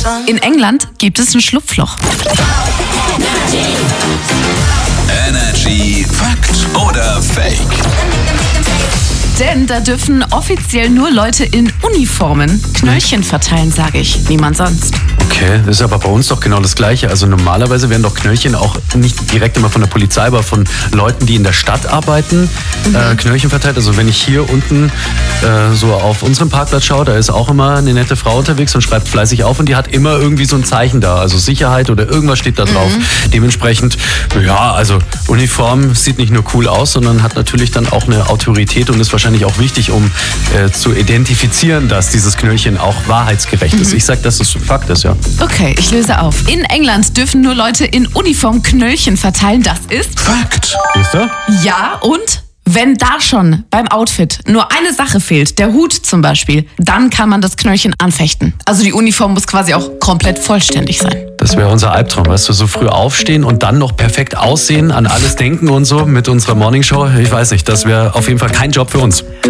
In England gibt es ein Schlupfloch. Energy Fakt oder Fake? Denn da dürfen offiziell nur Leute in Uniformen Knöllchen verteilen, sage ich. Niemand sonst. Okay, das ist aber bei uns doch genau das Gleiche. Also normalerweise werden doch Knöllchen auch nicht direkt immer von der Polizei, aber von Leuten, die in der Stadt arbeiten, Knöllchen verteilt. Also wenn ich hier unten so auf unserem Parkplatz schaue, da ist auch immer eine nette Frau unterwegs und schreibt fleißig auf und die hat immer irgendwie so ein Zeichen da. Also Sicherheit oder irgendwas steht da drauf. Dementsprechend, ja, also Uniform sieht nicht nur cool aus, sondern hat natürlich dann auch eine Autorität und ist wahrscheinlich auch wichtig, um zu identifizieren, dass dieses Knöllchen auch wahrheitsgerecht ist. Ich sag, dass es Fakt ist, ja. Okay, ich löse auf. In England dürfen nur Leute in Uniform Knöllchen verteilen. Das ist Fakt. Siehst du? ja und wenn da schon beim Outfit nur eine Sache fehlt, der Hut zum Beispiel, dann kann man das Knöllchen anfechten. Also die Uniform muss quasi auch komplett vollständig sein. Das wäre unser Albtraum, weißt du, so früh aufstehen und dann noch perfekt aussehen, an alles denken und so mit unserer Morningshow. Ich weiß nicht, das wäre auf jeden Fall kein Job für uns.